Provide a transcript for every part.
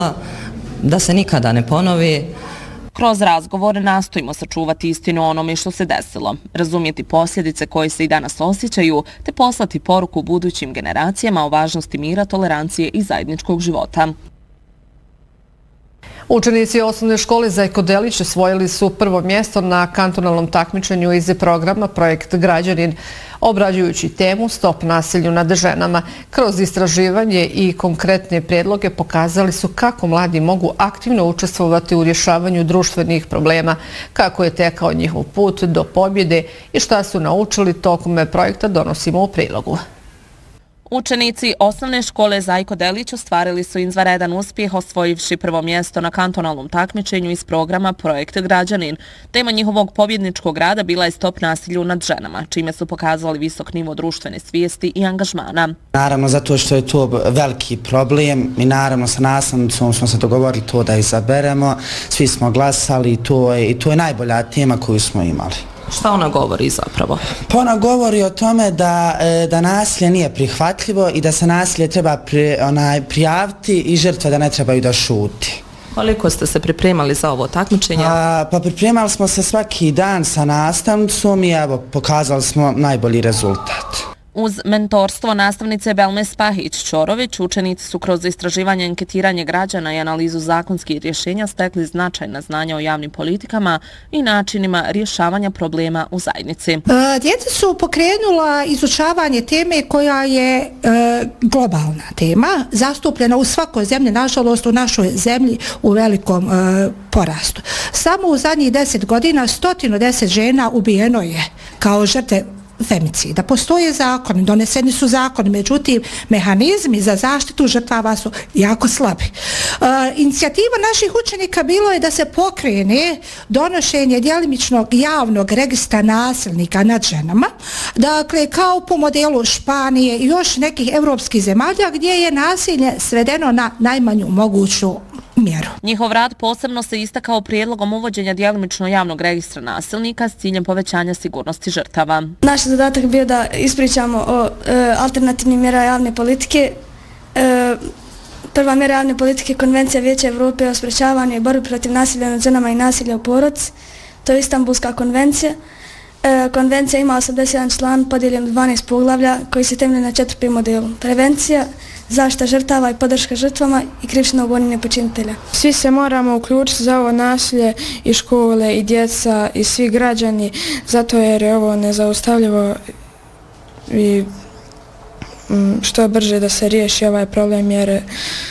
Da se nikada ne ponovi. Kroz razgovore nastojimo sačuvati istinu o onome što se desilo, razumjeti posljedice koje se i danas osjećaju, te poslati poruku budućim generacijama o važnosti mira, tolerancije i zajedničkog života. Učenici osnovne škole Zajko Delić osvojili su prvo mjesto na kantonalnom takmičenju iz programa Projekt Građanin, obrađujući temu Stop nasilju nad ženama. Kroz istraživanje i konkretne prijedloge pokazali su kako mladi mogu aktivno učestvovati u rješavanju društvenih problema, kako je tekao njihov put do pobjede i šta su naučili tokom projekta donosimo u prilogu. Učenici osnovne škole Zajko Delić ostvarili su izvanredan uspjeh osvojivši prvo mjesto na kantonalnom takmičenju iz programa Projekt Građanin. Tema njihovog pobjedničkog rada bila je Stop nasilju nad ženama, čime su pokazali visok nivo društvene svijesti i angažmana. Naravno, zato što je to veliki problem i naravno sa nastavnicom smo se dogovorili to da izaberemo, svi smo glasali i to je najbolja tema koju smo imali. Šta ona govori zapravo? Pa ona govori o tome da nasilje nije prihvatljivo i da se nasilje treba prijaviti i žrtve da ne trebaju da šuti. Koliko ste se pripremali za ovo takmičenje? Pa pripremali smo se svaki dan sa nastavnicom i evo pokazali smo najbolji rezultat. Uz mentorstvo nastavnice Belme Spahić-Ćorović, učenici su kroz istraživanje, anketiranje građana i analizu zakonskih rješenja stekli značajna znanja o javnim politikama i načinima rješavanja problema u zajednici. Djeca su pokrenula izučavanje teme koja je globalna tema, zastupljena u svakoj zemlji, nažalost u našoj zemlji u velikom porastu. Samo u zadnjih 10 godina 110 žena ubijeno je kao žrtve femicida. Postoje zakoni, doneseni su zakoni, međutim, mehanizmi za zaštitu žrtava su jako slabi. Inicijativa naših učenika bilo je da se pokrene donošenje djelimičnog javnog registra nasilnika nad ženama, dakle, kao po modelu Španije i još nekih evropskih zemalja gdje je nasilje svedeno na najmanju moguću mjeru. Njihov rad posebno se istakao prijedlogom uvođenja djelimično javnog registra nasilnika s ciljem povećanja sigurnosti žrtava. Naš zadatak bio da ispričamo o alternativnim mjerama javne politike. Prva mjera javne politike Konvencija Vijeća Evrope o sprečavanju i borbi protiv nasilja nad ženama i nasilja u porodici. To je Istanbulska konvencija. Konvencija ima 81 član podijeljen u 12 poglavlja koji se temelje na 4 modelu. Prevencija, zaštita žrtava i podrška žrtvama i krivično gonjenje počinitelja. Svi se moramo uključiti za ovo nasilje i škole i djeca i svi građani, zato jer je ovo nezaustavljivo i što brže da se riješi ovaj problem jer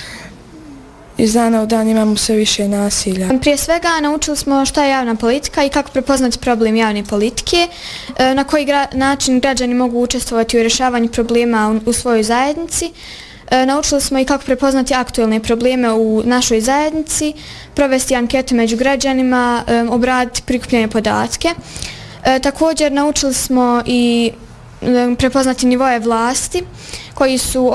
iz dana u dan imamo sve više nasilja. Prije svega naučili smo šta je javna politika i kako prepoznati problem javne politike, na koji način građani mogu učestvovati u rješavanju problema u svojoj zajednici. Naučili smo i kako prepoznati aktualne probleme u našoj zajednici, provesti anketu među građanima, obraditi prikupljene podatke. Također naučili smo i prepoznati nivoje vlasti koji su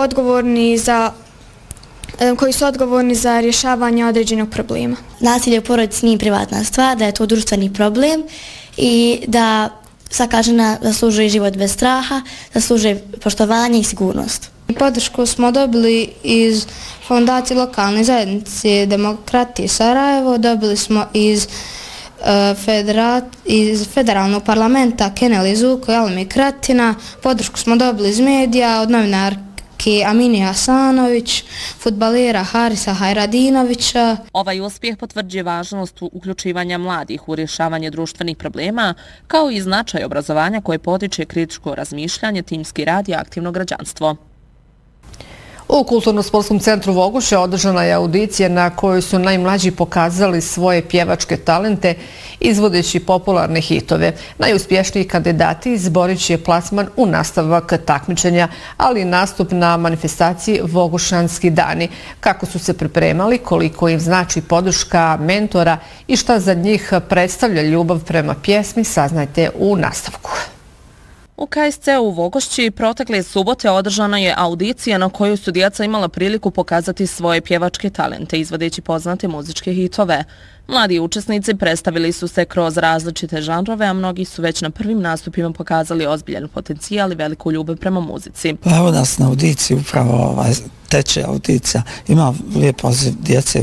odgovorni za rješavanje određenog problema. Nasilje u porodici nije privatna stvar, da je to društveni problem i da svaka žena zaslužuje život bez straha, zaslužuje poštovanje i sigurnost. Podršku smo dobili iz fondacije lokalne zajednice Demokratije Sarajevo, dobili smo iz federalnog parlamenta Keneli Zuko i Almi Kratina, podršku smo dobili iz medija od novinarke Aminije Hasanović, fudbalera Harisa Hajradinovića. Ovaj uspjeh potvrđuje važnost uključivanja mladih u rješavanje društvenih problema, kao i značaj obrazovanja koje potiče kritičko razmišljanje, timski rad i aktivno građanstvo. U Kulturno-sportskom centru Vogošće održana je audicija na kojoj su najmlađi pokazali svoje pjevačke talente izvodeći popularne hitove. Najuspješniji kandidati izborit će plasman u nastavak takmičenja, ali i nastup na manifestaciji Vogošanski dani. Kako su se pripremali, koliko im znači podrška mentora i šta za njih predstavlja ljubav prema pjesmi, saznajte u nastavku. U KSC u Vogošći protekle subote održana je audicija na kojoj su djeca imala priliku pokazati svoje pjevačke talente izvodeći poznate muzičke hitove. Mladi učesnici predstavili su se kroz različite žanrove, a mnogi su već na prvim nastupima pokazali ozbiljan potencijal i veliku ljubav prema muzici. Evo nas na audiciji, upravo teče audicija. Ima lijep poziv djece